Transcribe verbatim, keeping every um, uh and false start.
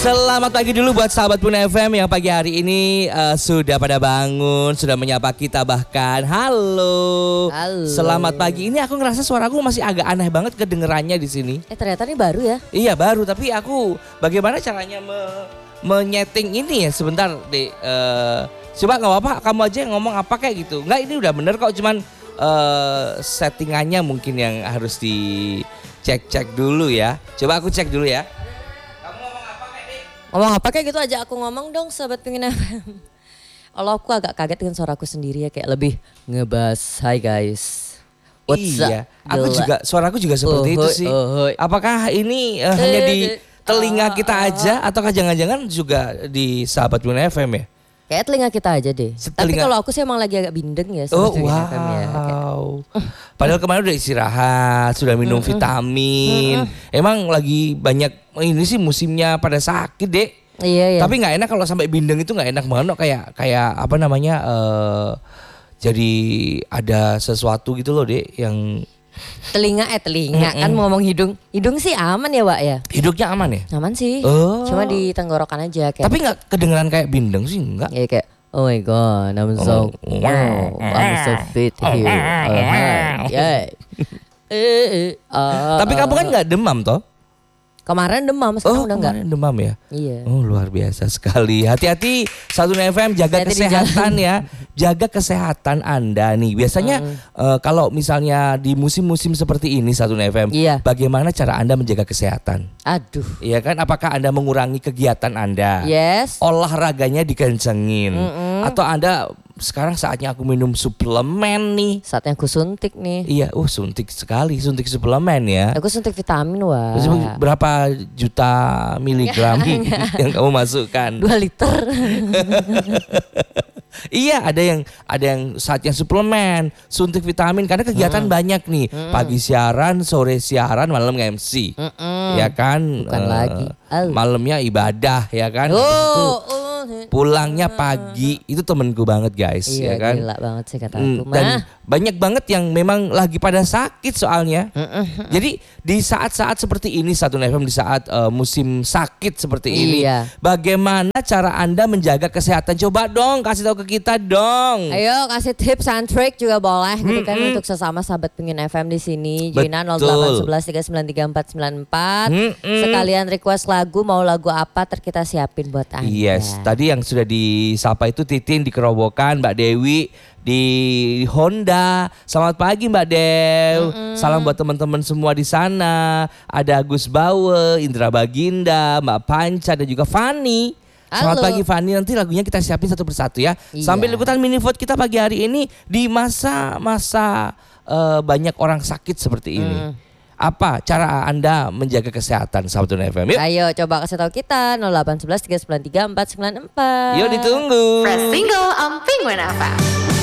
Selamat pagi dulu buat sahabat Puna F M yang pagi hari ini uh, sudah pada bangun, sudah menyapa kita bahkan. Halo. Halo. Selamat pagi. Ini aku ngerasa suaraku masih agak aneh banget kedengerannya di sini. Eh ternyata ini baru ya? Iya baru, tapi aku bagaimana caranya me menyeting ini ya sebentar deh. Uh, coba nggak apa-apa, kamu aja yang ngomong apa kayak gitu. Nggak, ini udah bener kok, cuman uh, settingannya mungkin yang harus dicek-cek dulu ya. Coba aku cek dulu ya. Ngomong apa kayak gitu aja aku ngomong dong sahabat Pingin F M. Allah, aku agak kaget dengan suaraku sendiri ya, kayak lebih ngebas. Hai guys. What's iya, up? aku Gila. juga suaraku juga seperti Oh, itu hoi, sih. oh, hoi. Apakah ini uh, hanya di telinga kita aja ataukah jangan-jangan juga di sahabat Pingin F M ya? Kayak telinga kita aja deh. Setelinga. Tapi kalau aku sih emang lagi agak bindeng ya Oh sahabat Pingin wow. F M ya. Kayak, Padahal kemarin udah istirahat, sudah minum vitamin. Emang lagi banyak, ini sih musimnya pada sakit deh. iya iya. Tapi nggak enak kalau sampai bindeng, itu nggak enak banget, kayak kayak apa namanya uh, jadi ada sesuatu gitu loh deh yang Telinga eh telinga Mm-mm. kan mau ngomong hidung. Hidung sih aman ya Wak ya? hidupnya aman ya. Aman sih. Oh. Cuma di tenggorokan aja kayak. Tapi nggak kedengeran kayak bindeng sih, enggak. Ya kayak oh my god, I'm so wow, I'm so fit here. Oh, hi. Yeah. Eh, eh, uh, Tapi kamu kan nggak demam toh? kemarin demam, sekarang Oh udah enggak. kemarin demam ya? Iya. Oh luar biasa sekali. Hati-hati Satu F M, jaga Hati-hati di kesehatan ya. Jaga kesehatan Anda nih. Biasanya eh, kalau misalnya di musim-musim seperti ini Satu F M, Iya. bagaimana cara Anda menjaga kesehatan? Aduh. Iya kan? Apakah Anda mengurangi kegiatan Anda? Yes. Olahraganya dikencengin? Atau Anda sekarang saatnya aku minum suplemen nih? Saatnya aku suntik nih. Iya, uh suntik sekali, suntik suplemen ya. Aku suntik vitamin wah. Terus berapa juta miligram yang kamu masukkan? Dua liter. Iya, ada yang ada yang saatnya suplemen, suntik vitamin karena kegiatan banyak nih. Pagi siaran, sore siaran, malam M C. Mm-mm. Ya kan? Bukan Eh, lagi. Oh. Malamnya ibadah ya kan? Oh, Itu oh. pulangnya pagi. Itu temenku banget guys, Iya ya kan? gila banget sih kata Hmm, aku. dan Mah. banyak banget yang memang lagi pada sakit soalnya. Jadi di saat-saat seperti ini Satu F M, di saat uh, musim sakit seperti ini, Iya. bagaimana cara Anda menjaga kesehatan? Coba dong kasih tahu ke kita dong. Ayo kasih tips and trick juga boleh gitu kan untuk sesama sahabat Pingin F M di sini. Joinan nol delapan satu satu tiga sembilan tiga empat sembilan empat. Mm-mm. Sekalian request lagu, mau lagu apa ter kita siapin buat Anda. Yes, tadi yang sudah disapa itu Titin di Kerobokan, Mbak Dewi di Honda. Selamat pagi Mbak Dew. Salam buat teman-teman semua di sana. Ada Agus Bawe, Indra Baginda, Mbak Panca dan juga Fani. Selamat Halo. pagi Fani, nanti lagunya kita siapin satu persatu ya. Iya. Sambil ikutan mini vote kita pagi hari ini di masa-masa eh, banyak orang sakit seperti ini. Apa cara Anda menjaga kesehatan sahabat F M? Yuk. Ayo coba kasih tahu kita nol delapan satu satu tiga sembilan tiga empat sembilan empat. Yuk ditunggu. Press single on Penguin F M.